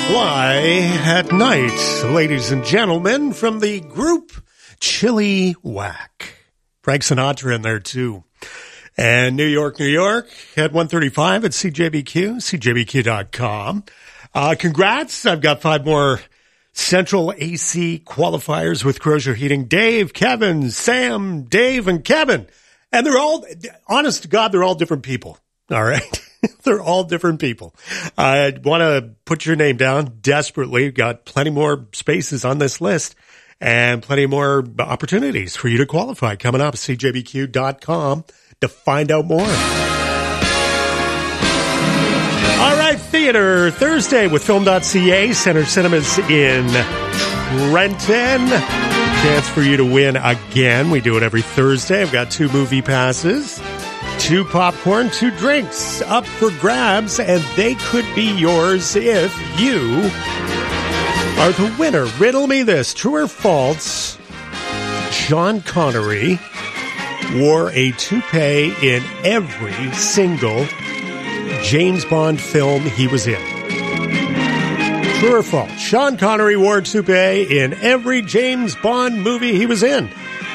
Fly at Night, ladies and gentlemen, from the group Chili Whack. Frank Sinatra in there, too. And New York at 1:35 at CJBQ, CJBQ.com. Congrats. I've got 5 more Central AC qualifiers with Crozier Heating. Dave, Kevin, Sam, Dave, and Kevin. And they're all, honest to God, they're all different people. All right. They're all different people. I want to put your name down desperately. Got plenty more spaces on this list and plenty more opportunities for you to qualify coming up at CJBQ.com to find out more. All right, Theater Thursday with Film.ca, Center Cinemas in Trenton. Chance for you to win again. We do it every Thursday. I've got 2 movie passes, 2 popcorn, 2 drinks up for grabs, and they could be yours if you are the winner. Riddle me this. True or false, Sean Connery wore a toupee in every single James Bond film he was in? True or false? Sean Connery wore a toupee in every James Bond movie he was in.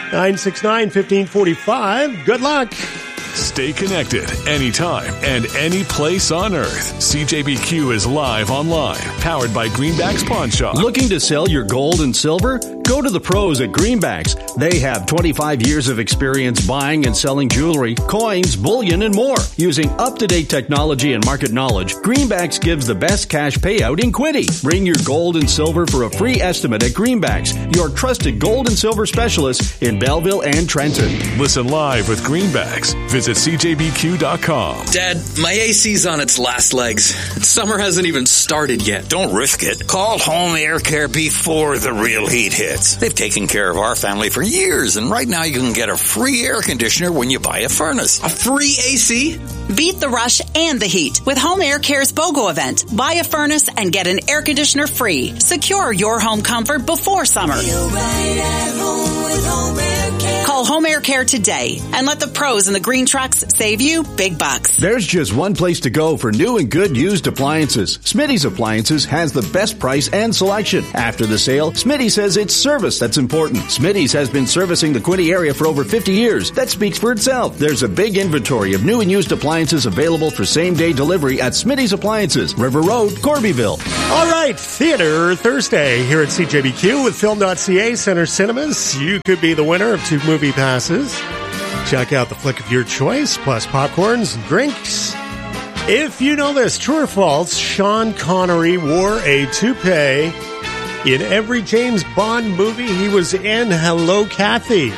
969-1545. Good luck. Stay connected anytime and any place on earth. CJBQ is live online, powered by Greenbacks Pawn Shop. Looking to sell your gold and silver? Go to the pros at Greenbacks. They have 25 years of experience buying and selling jewelry, coins, bullion, and more. Using up-to-date technology and market knowledge, Greenbacks gives the best cash payout in Quinte. Bring your gold and silver for a free estimate at Greenbacks, your trusted gold and silver specialist in Belleville and Trenton. Listen live with Greenbacks. Visit CJBQ.com. Dad, my AC's on its last legs. Summer hasn't even started yet. Don't risk it. Call Home Air Care before the real heat hits. They've taken care of our family for years, and right now you can get a free air conditioner when you buy a furnace. A free AC? Beat the rush and the heat with Home Air Care's BOGO event. Buy a furnace and get an air conditioner free. Secure your home comfort before summer. Feel right at home with Home Air Care. Call Home Air Care today and let the pros in the green trucks save you big bucks. There's just one place to go for new and good used appliances. Smitty's Appliances has the best price and selection. After the sale, Smitty says it's service that's important. Smitty's has been servicing the Quinte area for over 50 years. That speaks for itself. There's a big inventory of new and used appliances available for same-day delivery at Smitty's Appliances, River Road, Corbyville. All right, Theater Thursday here at CJBQ with Film.ca, Center Cinemas. You could be the winner of 2 movie passes. Check out the flick of your choice, plus popcorns and drinks. If you know this, true or false, Sean Connery wore a toupee in every James Bond movie he was in. Hello, Kathy.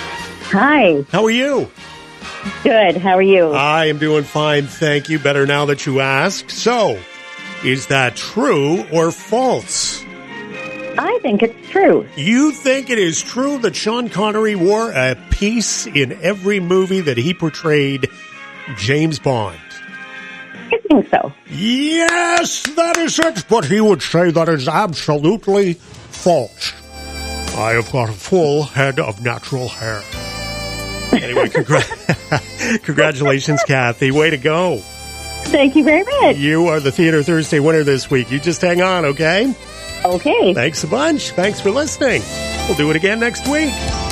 Hi. How are you? Good. How are you? I am doing fine, thank you. Better now that you asked. So, is that true or false? I think it's true. You think it is true that Sean Connery wore a piece in every movie that he portrayed James Bond? I think so. Yes, that is it. But he would say that is absolutely false. I have got a full head of natural hair. Anyway, congratulations, Kathy. Way to go. Thank you very much. You are the Theater Thursday winner this week. You just hang on, okay? Okay. Thanks a bunch. Thanks for listening. We'll do it again next week.